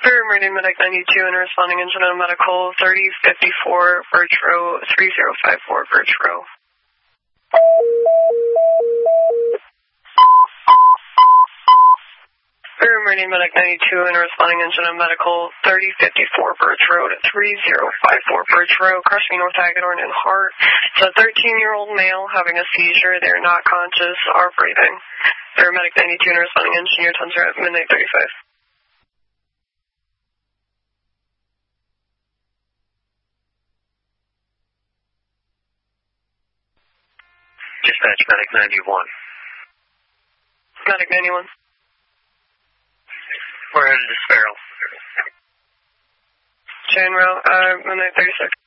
Meridian Medic 92 and responding engine on medical 3054 Birch Row 3054 Birch Row. Meridian Medic 92 and responding engine on medical 3054 Birch Road 3054 Birch Row, crushing North Hagedorn and heart. It's a 13-year-old male having a seizure. They're not conscious, are breathing. Medic 92 and responding engine, your tons are at midnight 35. Dispatch, Medic 91. Medic 91. We're headed to Sparrow. Chain route, midnight 36.